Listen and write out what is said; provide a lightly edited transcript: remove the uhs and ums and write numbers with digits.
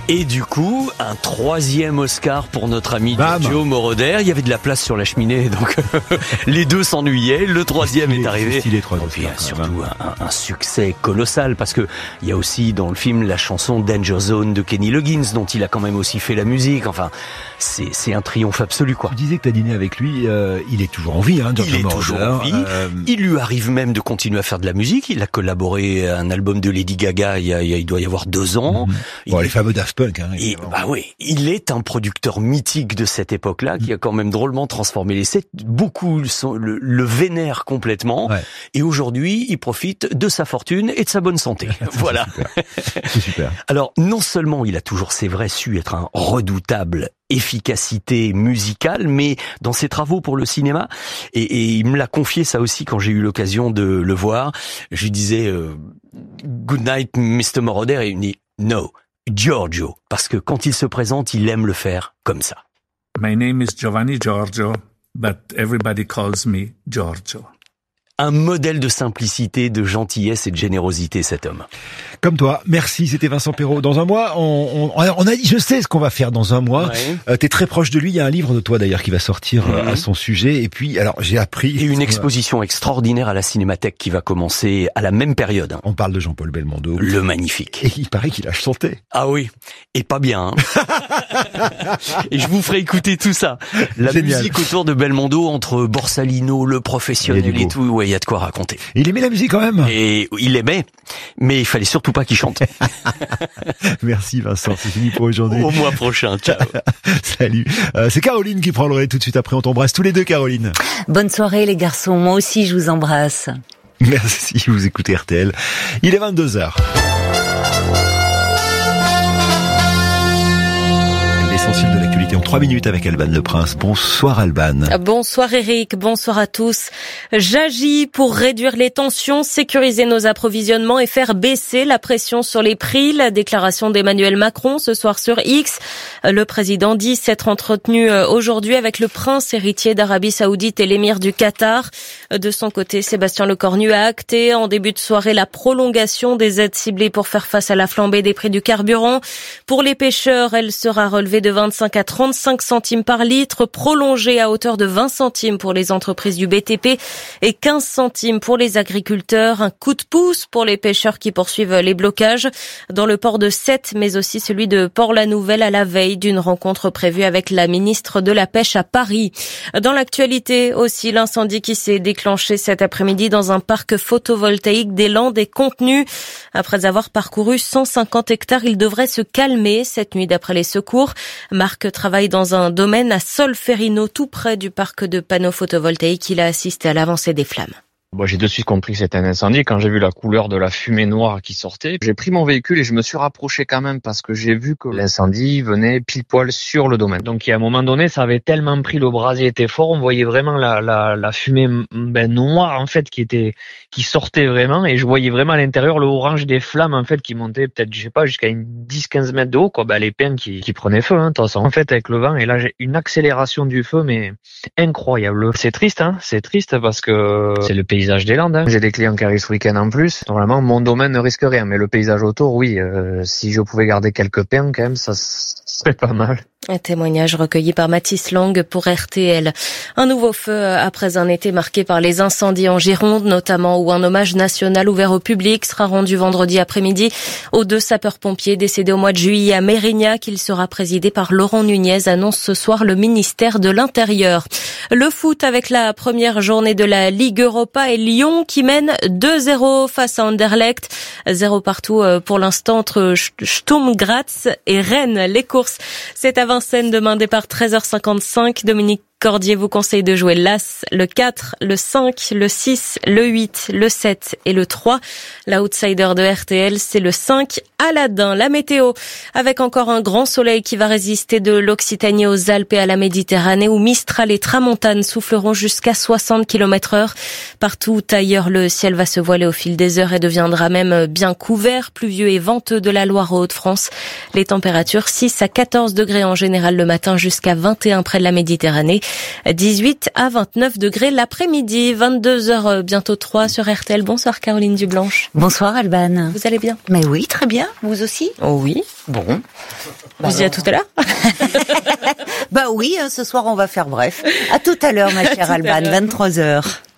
Et du coup, un 3e Oscar pour notre ami Joe Moroder. Il y avait de la place sur la cheminée, donc les deux s'ennuyaient. Le 3e est arrivé. Et puis surtout un succès colossal, parce que il y a aussi dans le film la chanson Danger Zone de Kenny Loggins, dont il a quand même aussi fait la musique. Enfin, c'est un triomphe absolu, quoi. Tu disais que tu as dîné avec lui. Il est toujours en vie, hein, Il est toujours en vie. Il lui arrive même de continuer à faire de la musique. Il a collaboré à un album de Lady Gaga il doit y avoir 2 ans. Les fameux Daft Punk, hein. Il est un producteur mythique de cette époque-là, qui a quand même drôlement transformé les sets. Beaucoup le vénèrent complètement. Ouais. Et aujourd'hui, il profite de sa fortune et de sa bonne santé. Voilà. C'est super. Alors, non seulement il a toujours, c'est vrai, su être un redoutable efficacité musicale, mais dans ses travaux pour le cinéma, et il me l'a confié ça aussi quand j'ai eu l'occasion de le voir, je lui disais Good night Mr. Moroder, et il me dit No, Giorgio, parce que quand il se présente, il aime le faire comme ça. My name is Giovanni Giorgio, but everybody calls me Giorgio. Un modèle de simplicité, de gentillesse et de générosité, cet homme. Comme toi. Merci, c'était Vincent Perrault. Dans un mois, on a dit, je sais ce qu'on va faire dans un mois. Ouais. T'es très proche de lui. Il y a un livre de toi d'ailleurs qui va sortir à son sujet. Et puis, alors, j'ai appris... Et une exposition extraordinaire à la Cinémathèque qui va commencer à la même période. On parle de Jean-Paul Belmondo. Le magnifique. Et il paraît qu'il a chanté. Ah oui. Et pas bien, hein. Et je vous ferai écouter tout ça. La musique autour de Belmondo, entre Borsalino, le professionnel et tout. Ouais, il y a de quoi raconter. Il aimait la musique quand même. Et il aimait, mais il fallait surtout pas qu'il chante. Merci Vincent, c'est fini pour aujourd'hui. Au mois prochain, ciao. Salut. C'est Caroline qui prend le relais tout de suite après. On t'embrasse tous les deux, Caroline. Bonne soirée les garçons, moi aussi je vous embrasse. Merci, vous écoutez RTL. Il est 22h. L'essentiel de l'actualité en 3 minutes avec Alban Le Prince. Bonsoir Alban. Bonsoir Eric, bonsoir à tous. J'agis pour réduire les tensions, sécuriser nos approvisionnements et faire baisser la pression sur les prix. La déclaration d'Emmanuel Macron ce soir sur X. Le président dit s'être entretenu aujourd'hui avec le prince héritier d'Arabie Saoudite et l'émir du Qatar. De son côté, Sébastien Lecornu a acté en début de soirée la prolongation des aides ciblées pour faire face à la flambée des prix du carburant. Pour les pêcheurs, elle sera relevée de 25 à 35 centimes par litre, prolongée à hauteur de 20 centimes pour les entreprises du BTP et 15 centimes pour les agriculteurs. Un coup de pouce pour les pêcheurs qui poursuivent les blocages dans le port de Sète, mais aussi celui de Port-la-Nouvelle à la veille d'une rencontre prévue avec la ministre de la Pêche à Paris. Dans l'actualité aussi, l'incendie qui s'est déclenché cet après-midi dans un parc photovoltaïque des Landes est contenu. Après avoir parcouru 150 hectares, il devrait se calmer cette nuit d'après les secours. Marc travaille dans un domaine à Solferino, tout près du parc de panneaux photovoltaïques. Il a assisté à l'avancée des flammes. Moi, j'ai de suite compris que c'était un incendie quand j'ai vu la couleur de la fumée noire qui sortait. J'ai pris mon véhicule et je me suis rapproché quand même parce que j'ai vu que l'incendie venait pile poil sur le domaine. Donc, à un moment donné, ça avait tellement pris, le brasier était fort, on voyait vraiment la fumée noire en fait qui sortait vraiment, et je voyais vraiment à l'intérieur le orange des flammes en fait qui montait peut-être, je sais pas, jusqu'à 10-15 mètres de haut, quoi. Les pins qui prenaient feu, hein, de toute façon. En fait, avec le vent, et là j'ai une accélération du feu, mais incroyable. C'est triste, hein, c'est triste parce que c'est le paysage des Landes, hein. J'ai des clients qui arrivent ce week-end en plus. Normalement, mon domaine ne risque rien, mais le paysage autour, oui. Si je pouvais garder quelques pins, quand même, ça serait pas mal. Un témoignage recueilli par Mathis Lang pour RTL. Un nouveau feu après un été marqué par les incendies en Gironde, notamment, où un hommage national ouvert au public sera rendu vendredi après-midi aux 2 sapeurs-pompiers décédés au mois de juillet à Mérignac. Il sera présidé par Laurent Nunez, annonce ce soir le ministère de l'Intérieur. Le foot avec la première journée de la Ligue Europa et Lyon qui mène 2-0 face à Anderlecht. 0 partout pour l'instant entre Sturm Graz et Rennes. Les courses, c'est à Vincennes demain, départ 13h55. Dominique Cordier vous conseille de jouer l'As, le 4, le 5, le 6, le 8, le 7 et le 3. L'outsider de RTL, c'est le 5, Aladdin. La météo, avec encore un grand soleil qui va résister de l'Occitanie aux Alpes et à la Méditerranée, où Mistral et Tramontane souffleront jusqu'à 60 km/h. Partout ailleurs, le ciel va se voiler au fil des heures et deviendra même bien couvert, pluvieux et venteux de la Loire aux Hauts-de-France. Les températures 6 à 14 degrés en général le matin, jusqu'à 21 près de la Méditerranée. 18 à 29 degrés l'après-midi, 22h bientôt 3 sur RTL. Bonsoir Caroline Dublanche. Bonsoir Alban. Vous allez bien? Mais oui, très bien. Vous aussi? Oh oui. Bon. Vous y à tout à l'heure? Bah oui, ce soir on va faire bref. À tout à l'heure ma chère Alban, 23h.